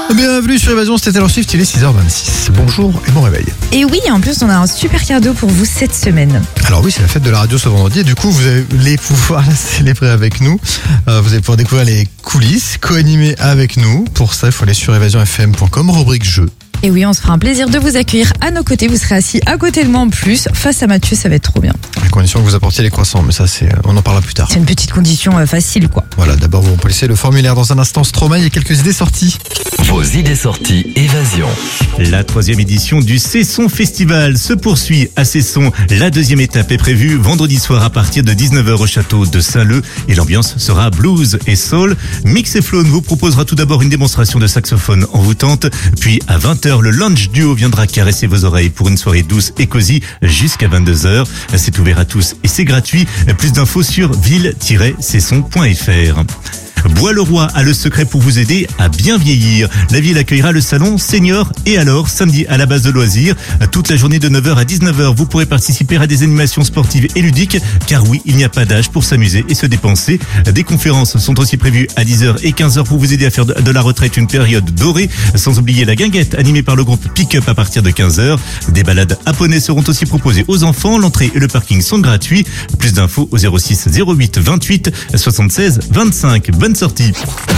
Bienvenue sur Évasion, c'était Taylor Swift, il est 6h26. Bonjour et bon réveil. Et oui, en plus, on a un super cadeau pour vous cette semaine. Alors oui, c'est la fête de la radio ce vendredi et du coup, vous allez pouvoir la célébrer avec nous. Vous allez pouvoir découvrir les coulisses, co-animer avec nous. Pour ça, il faut aller sur évasionfm.com, rubrique jeu. Et oui, on se fera un plaisir de vous accueillir à nos côtés. Vous serez assis à côté de moi en plus, face à Mathieu, ça va être trop bien. À condition que vous apportiez les croissants, mais ça, on en parlera plus tard. C'est une petite condition facile, quoi. Voilà, d'abord, vous remplissez le formulaire dans un instant. Stromae et quelques idées sorties. Vos idées sorties Évasion. La 3e édition du Cesson Festival se poursuit à Cesson. La 2e étape est prévue vendredi soir à partir de 19h au château de Saint-Leu et l'ambiance sera blues et soul. Mix et Flown vous proposera tout d'abord une démonstration de saxophone envoûtante, puis à 20h, le Lunch Duo viendra caresser vos oreilles pour une soirée douce et cosy jusqu'à 22h. C'est ouvert à tous et c'est gratuit. Plus d'infos sur ville-cesson.fr. Bois-le-Roi a le secret pour vous aider à bien vieillir. La ville accueillera le salon Senior et alors samedi à la base de loisirs. Toute la journée de 9h à 19h, vous pourrez participer à des animations sportives et ludiques car oui, il n'y a pas d'âge pour s'amuser et se dépenser. Des conférences sont aussi prévues à 10h et 15h pour vous aider à faire de la retraite une période dorée. Sans oublier la guinguette animée par le groupe Pick-up à partir de 15h. Des balades à poney seront aussi proposées aux enfants. L'entrée et le parking sont gratuits. Plus d'infos au 06 08 28 76 25. Bonne sortie.